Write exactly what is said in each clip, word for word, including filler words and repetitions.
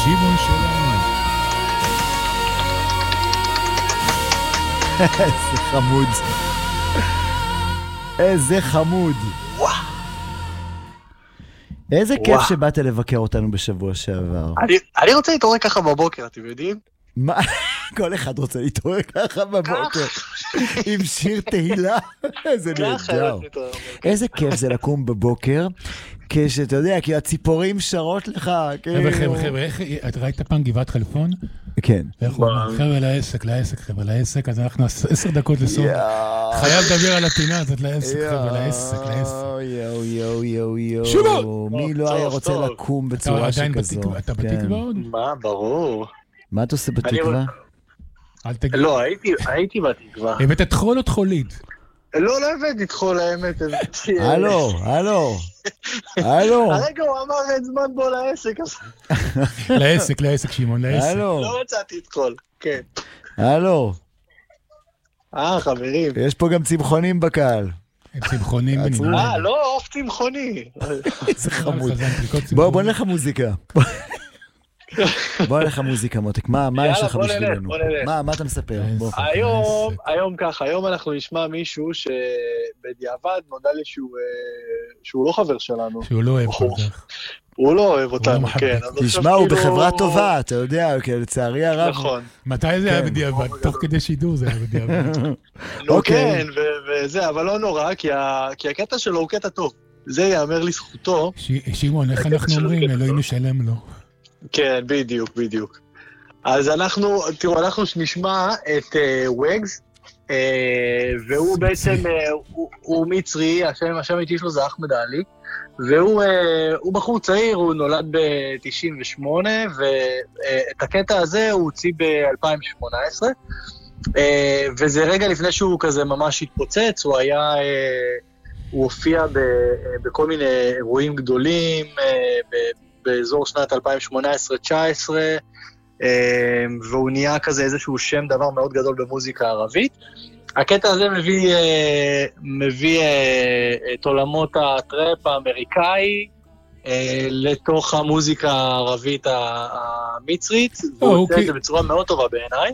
שמעון שלנו. איזה חמוד. איזה חמוד. איזה כיף שבאת לבקר אותנו בשבוע שעבר. אני רוצה להתעורר ככה בבוקר, אתם יודעים? מה? כל אחד רוצה להתעורר ככה בבוקר. עם שיר תהילה. איזה נהדר. איזה כיף זה לקום בבוקר, כשאתה יודע, כי הציפורים שרות לך. חבר'ה, חבר'ה, חבר'ה, את ראית פעם גבעת חלפון? כן. חבר'ה, לעסק, לעסק, חבר'ה, לעסק, אז אנחנו עשר דקות לסוף. חייב לדבר על הפינה הזאת, לעסק, חבר'ה, לעסק, לעסק. יואו, יואו, יואו, יואו. שמעון! מי לא היה רוצה לקום בצורה שכזו? אתה בתקווה עוד? מה, ברור. מה אתה עושה בתקווה? אל תגיד. לא, הייתי בתקווה. הבאת תחול או תחולית? לא, לא הבאתי תחול, האמת. הלו, הלו. הלו. הרגע הוא אמר אין זמן בו לעסק. לעסק, לעסק, שמעון, לעסק. הלו. לא מצאתי תחול, כן. הלו. אה, חברים. יש פה גם צמחונים בקהל. צמחונים בנימה. אה, לא, אוף צמחוני. איזה חמוד. בוא, בוא נלך מוזיקה. בוא נלך מוזיקה, מותק. מה יש לך בשבילנו? מה, מה אתה מספר? היום, היום ככה, היום אנחנו נשמע מישהו שבדיעבד נודע לי שהוא לא חבר שלנו. שהוא לא אוהב אותך. הוא לא אוהב אותנו, כן. תשמע, הוא בחברה טובה, אתה יודע, לצערי הרב. נכון. מתי זה היה בדיעבד? תוך כדי שידור זה היה בדיעבד. נו כן, וזה, אבל לא נורא, כי הקטע שלו הוא קטע טוב. זה יאמר לזכותו. שמעון, איך אנחנו אומרים? אלוהים משלם לו. כן, בדיוק, בדיוק. אז אנחנו, תראו, אנחנו נשמע את וויגס, והוא בעצם, הוא מצרי, השם האיטי שלו זה אחמד עלי, והוא בחור צעיר, הוא נולד ב-תשעים ושמונה, ואת הקטע הזה הוא הוציא ב-אלפיים שמונה עשרה, וזה רגע לפני שהוא כזה ממש התפוצץ, הוא היה, הוא הופיע בכל מיני אירועים גדולים, באזור שנת אלפיים שמונה עשרה תשע עשרה, והוא נהיה כזה איזשהו שם דבר מאוד גדול במוזיקה הערבית. הקטע הזה מביא, מביא את עולמות הטראפ האמריקאי לתוך המוזיקה הערבית המצרית, והוא עושה את זה בצורה מאוד טובה בעיניי.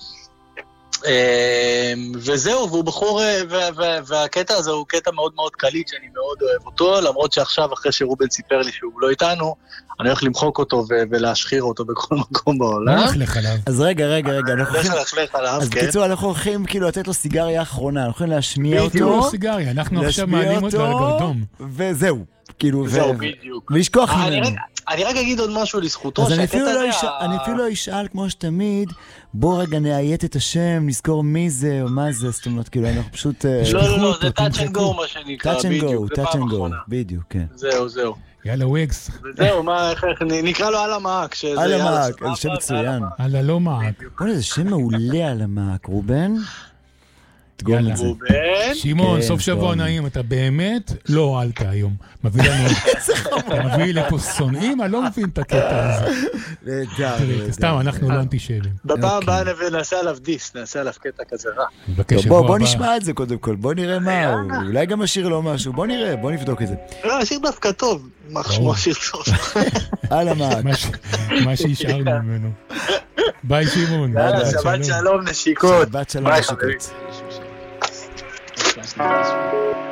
וזהו, והוא בחור, והקטע הזה הוא קטע מאוד מאוד קליט שאני מאוד אוהב אותו, למרות שעכשיו אחרי שרובן סיפר לי שהוא לא איתנו, אני הולך למחוק אותו ולהשחיר אותו בכל מקום בעולם. לא נלך עליו. אז רגע, רגע, רגע. אני הולך להשלך עליו, אז בקיצור, אנחנו הולכים כאילו לתת לו סיגריה האחרונה, אנחנו יכולים להשמיע אותו. בדיוק לא סיגריה, אנחנו עכשיו מעלים אותו על גרדום. וזהו, כאילו, זהו, בדיוק. ולשכוח ממנו. אני רק אגיד עוד משהו לזכותו. אז אני אפילו לא אשאל כמו שתמיד, בוא רגע נעיית את השם, נזכור מי זה או מה זה, זאת אומרת, כאילו, אנחנו פשוט... לא, לא, לא, זה touch and go מה שנקרא, בדיוק, touch and go, בדיוק, כן. זהו, זהו. יאללה וויגס. וזהו, מה, איך, נקרא לו על המעק. על המעק, זה שם מצוין. על הלא מעק. בוא'נה, זה שם מעולה על המעק, רובן. תגום את זה. שמעון, סוף שבוע נעים, אתה באמת לא הועלת היום. מביא לנו... אתה מביא לפה שונאים, אני לא מבין את הקטע הזה. סתם, אנחנו לא אנטישמים. בפעם הבאה נעשה עליו דיס, נעשה עליו קטע כזה רע. בוא נשמע את זה קודם כל, בוא נראה מה, אולי גם השיר לא משהו, בוא נראה, בוא נבדוק את זה. לא, השיר דווקא טוב, מה שמו השיר טוב. על המעק. מה שהשארנו ממנו. ביי שמעון. שבת שלום נשיקות. שבת שלום נשיקות. Thank you.